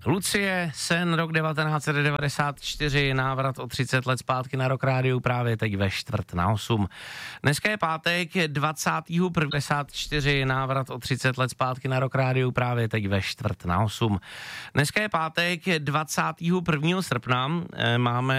Lucie, Sen, rok 1994, návrat o 30 let zpátky na Rock Rádiu právě teď ve 7:45. Dneska je pátek, 21.54, návrat o 30 let zpátky na Rock Rádiu právě teď ve 7:45. Dneska je pátek, 21. srpna, máme